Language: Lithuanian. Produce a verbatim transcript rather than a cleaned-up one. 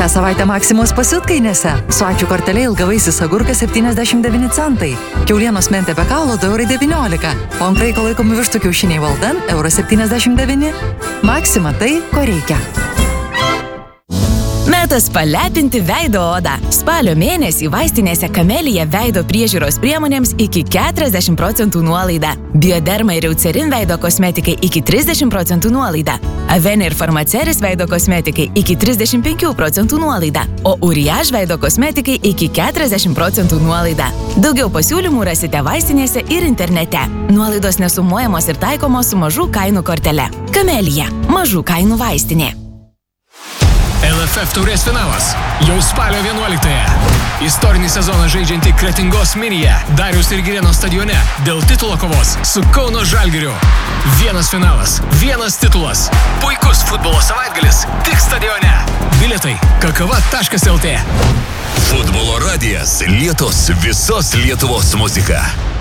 Šią savaitę Maksimos pasiutkainėse. Su ačiū kortelė ilgavaisis agurkas septyniasdešimt devyni centai. Kiaulienos mentė be kaulo du eurai devyniolika. O ant kraiko laikomi vištų kiaušiniai Valdan euras septyniasdešimt devyni. Maksima tai, ko reikia. Metas palepinti veido odą. Spalio mėnesį vaistinėse Kamelija veido priežiūros priemonėms iki keturiasdešimt procentų nuolaida. Bioderma ir Eucerin veido kosmetikai iki trisdešimt procentų nuolaida. Avene ir Farmaceris veido kosmetikai iki trisdešimt penkių procentų nuolaida. O Uriage veido kosmetikai iki keturiasdešimt procentų nuolaida. Daugiau pasiūlymų rasite vaistinėse ir internete. Nuolaidos nesumuojamos ir taikomos su mažų kainų kortele. Kamelija. Mažų kainų vaistinė. L F F taurės finalas jau spalio vienuoliktąją. Istorinį sezoną žaidžianti Kretingos Minija Dariaus ir Girėno stadione dėl titulo kovos su Kauno Žalgiriu. Vienas finalas, vienas titulas. Puikus futbolo savaitgalis tik stadione. Bilietai kakava taškas lt. Futbolo radijas, Lietos visos Lietuvos muzika.